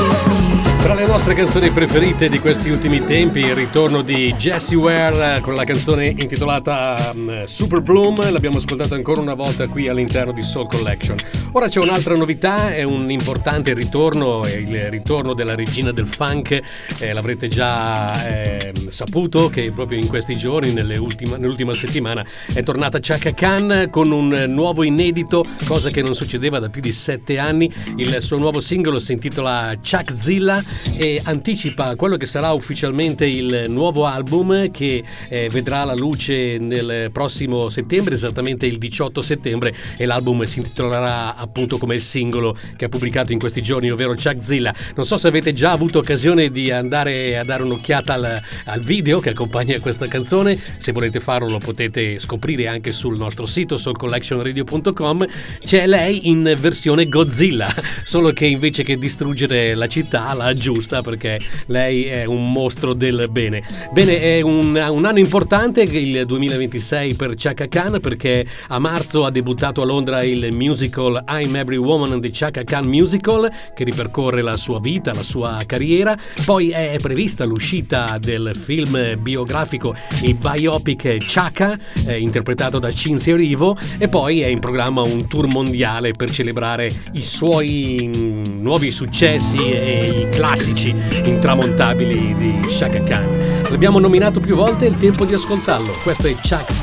Tra le nostre canzoni preferite di questi ultimi tempi, il ritorno di Jessie Ware con la canzone intitolata Super Bloom. L'abbiamo ascoltata ancora una volta qui all'interno di Soul Collection. Ora c'è un'altra novità, è un importante ritorno, è il ritorno della regina del funk. L'avrete già saputo che proprio in questi giorni, nell'ultima settimana, è tornata Chaka Khan con un nuovo inedito, cosa che non succedeva da più di 7 anni. Il suo nuovo singolo si intitola Chuckzilla e anticipa quello che sarà ufficialmente il nuovo album che vedrà la luce nel prossimo settembre, esattamente il 18 settembre, e l'album si intitolerà appunto come il singolo che ha pubblicato in questi giorni, ovvero Chuckzilla. Non so se avete già avuto occasione di andare a dare un'occhiata al video che accompagna questa canzone. Se volete farlo lo potete scoprire anche sul nostro sito soulcollectionradio.com. C'è lei in versione Godzilla, solo che invece che distruggere la città la aggiusta, perché lei è un mostro del bene. Bene, è un anno importante il 2026 per Chaka Khan, perché a marzo ha debuttato a Londra il musical I'm Every Woman and the Chaka Khan Musical, che ripercorre la sua vita, la sua carriera. Poi è prevista l'uscita del film biografico, il biopic Chaka, interpretato da Cinzia Erivo, e poi è in programma un tour mondiale per celebrare i suoi nuovi successi e i classici intramontabili di Chaka Khan. L'abbiamo nominato più volte, è il tempo di ascoltarlo. Questo è Chuck